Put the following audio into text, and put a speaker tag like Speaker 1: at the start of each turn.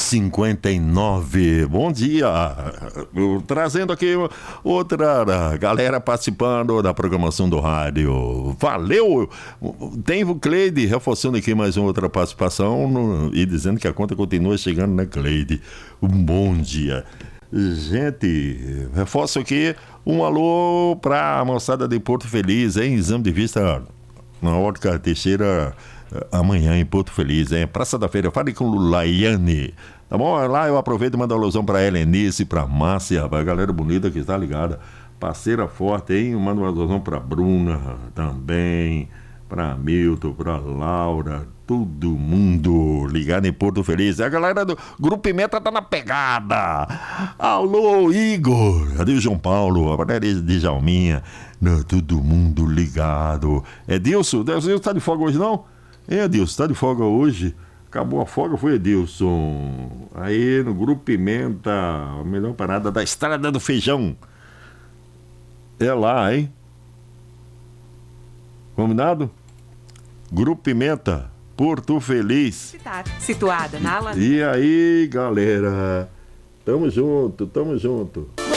Speaker 1: 8h59. Bom dia. Trazendo aqui outra galera participando da programação do rádio. Valeu. Tem o Cleide reforçando aqui mais uma outra participação e dizendo que a conta continua chegando, né, Cleide? Um bom dia. Gente, reforço aqui um alô para a moçada de Porto Feliz, hein? Exame de vista na Ótica Teixeira amanhã em Porto Feliz, hein? Praça da Feira. Fale com o Laiane, tá bom? Lá eu aproveito e mando uma alusão pra Helenice, pra Márcia, pra galera bonita que está ligada, parceira forte, hein? Mando uma alusão pra Bruna também, pra Milton, pra Laura, todo mundo ligado em Porto Feliz. A galera do Grupo Pimenta tá na pegada. Alô, Igor, cadê o João Paulo, a galera de Jalminha, todo mundo ligado. Edilson tá de folga hoje não? Edilson, tá de folga hoje? Acabou a folga, foi Edilson. Aí no Grupo Pimenta, a melhor parada da Estrada do Feijão. É lá, hein? Combinado? Grupo Pimenta, Porto Feliz.
Speaker 2: Situada na Alameda.
Speaker 1: E aí, galera? Tamo junto, tamo junto.